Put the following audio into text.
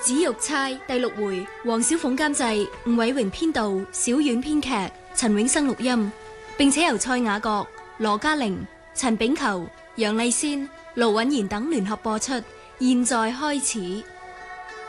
紫玉釵第6回，黃小鳳監製，吳偉榮編導，小婉編劇，陳永生錄音，並且由蔡雅閣、羅嘉玲、陳炳球、楊麗仙、盧允賢等聯合播出。現在開始。